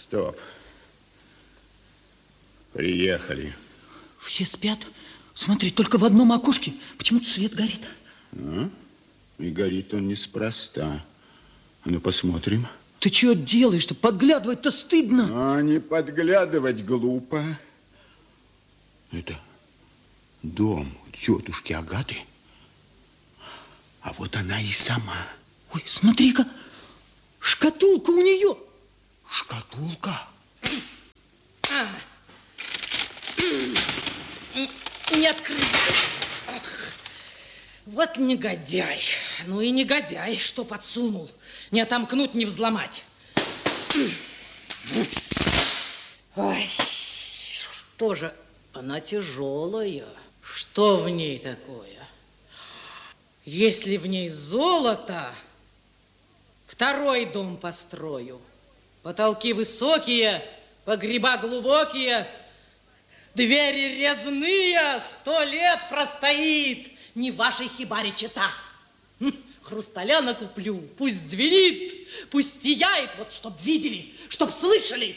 Стоп. Приехали. Все спят? Смотри, только в одном окошке почему-то свет горит. А? И горит он неспроста. А ну, посмотрим. Ты что делаешь-то? Подглядывать-то стыдно. А не подглядывать глупо. Это дом тетушки Агаты. А вот она и сама. Ой, смотри-ка, шкатулка у нее. Шкатулка? Не открывается. Вот негодяй. Ну и негодяй, что подсунул. Не отомкнуть, не взломать. Ой, что же, она тяжелая. Что в ней такое? Если в ней золото, второй дом построю. Потолки высокие, погреба глубокие, двери резные, 100 лет простоит. Не в вашей хибаре чета. Хрусталя накуплю, пусть звенит, пусть сияет, вот чтоб видели, чтоб слышали.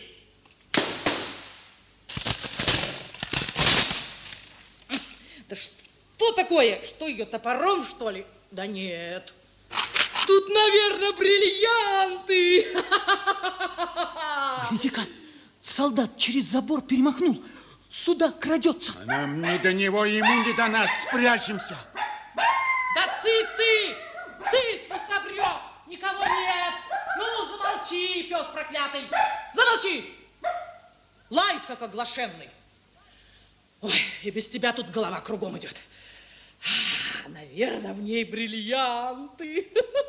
Да что такое? Что ее, топором, что ли? Да нет. Тут, наверное, бриллианты. Гляди-ка, солдат через забор перемахнул. Сюда крадется. А нам не до него, ему не до нас. Спрячемся. Да цыц ты! Цыц, пустобрёв! Никого нет! Ну, замолчи, пес проклятый! Замолчи! Лает, как оглашенный. Ой, и без тебя тут голова кругом идет. Наверное, в ней бриллианты.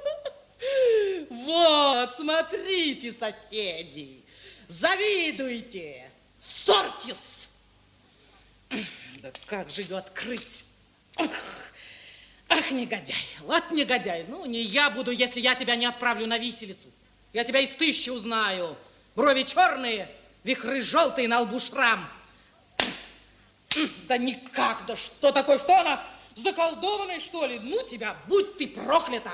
Вот, смотрите, соседи, завидуйте, ссорьтесь. Да как же ее открыть? Ах, негодяй, вот негодяй. Ну, не я буду, если я тебя не отправлю на виселицу. Я тебя из 1000 узнаю. Брови черные, вихры желтые, на лбу шрам. Да никак, да что такое, что она, заколдованная, что ли? Ну тебя, будь ты проклята.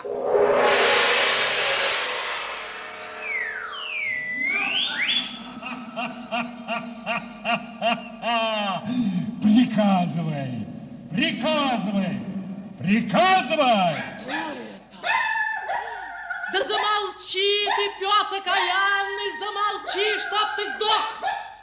Приказывай, приказывай, приказывай! Что это? Да замолчи ты, пес окаянный, замолчи, чтоб ты сдох!